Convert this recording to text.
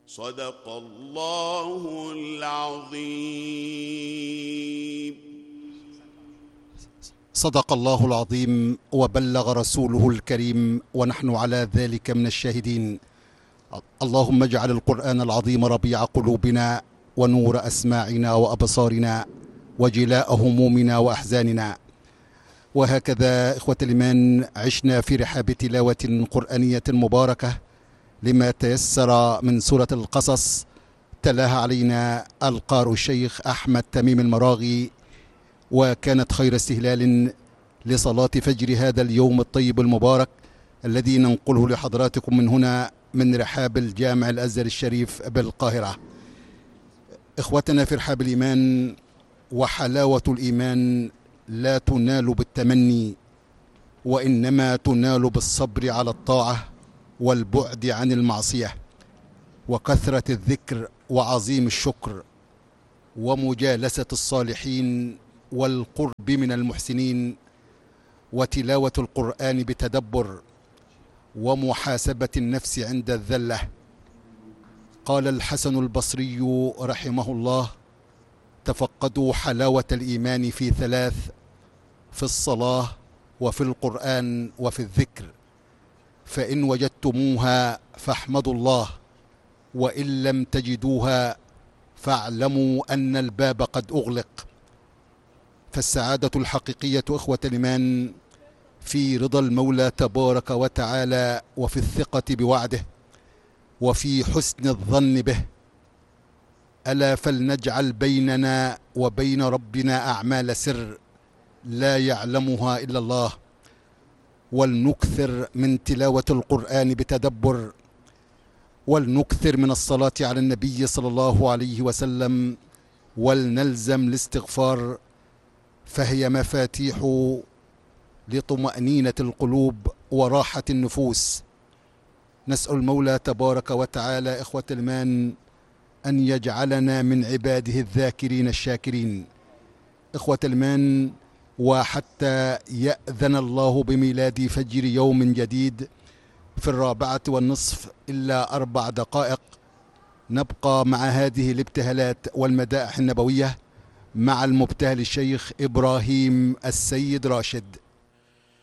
صدق الله العظيم. صدق الله العظيم وبلغ رسوله الكريم، ونحن على ذلك من الشاهدين. اللهم اجعل القرآن العظيم ربيع قلوبنا ونور أسماعنا وأبصارنا وجلاء همومنا وأحزاننا. وهكذا إخوة الإيمان عشنا في رحاب تلاوة قرآنية مباركة لما تيسر من سورة القصص، تلاها علينا القارئ الشيخ أحمد تميم المراغي، وكانت خير استهلال لصلاة فجر هذا اليوم الطيب المبارك الذي ننقله لحضراتكم من هنا من رحاب الجامع الأزهر الشريف بالقاهرة. إخوتنا في رحاب الإيمان، وحلاوة الإيمان لا تنال بالتمني، وإنما تنال بالصبر على الطاعة والبعد عن المعصية وكثرة الذكر وعظيم الشكر ومجالسة الصالحين والقرب من المحسنين وتلاوة القرآن بتدبر ومحاسبة النفس عند الذلة. قال الحسن البصري رحمه الله: تفقدوا حلاوة الإيمان في ثلاث: في الصلاة وفي القرآن وفي الذكر، فإن وجدتموها فاحمدوا الله، وإن لم تجدوها فاعلموا أن الباب قد أغلق. فالسعادة الحقيقية إخوة الإيمان في رضا المولى تبارك وتعالى، وفي الثقة بوعده، وفي حسن الظن به. ألا فلنجعل بيننا وبين ربنا أعمال سر لا يعلمها إلا الله، ولنكثر من تلاوة القرآن بتدبر، ولنكثر من الصلاة على النبي صلى الله عليه وسلم، ولنلزم الاستغفار، فهي مفاتيح لطمأنينة القلوب وراحة النفوس. نسأل المولى تبارك وتعالى إخوة الإيمان أن يجعلنا من عباده الذاكرين الشاكرين. إخوة الإيمان، وحتى يأذن الله بميلاد فجر يوم جديد في 4:15 إلا 4 دقائق، نبقى مع هذه الابتهالات والمدائح النبوية مع المبتهل الشيخ إبراهيم السيد راشد.